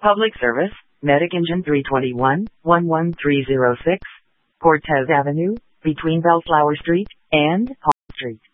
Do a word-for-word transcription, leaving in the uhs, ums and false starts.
Public Service, Medic Engine three twenty-one, one one three zero six, Cortez Avenue, between Bellflower Street and Palm Street.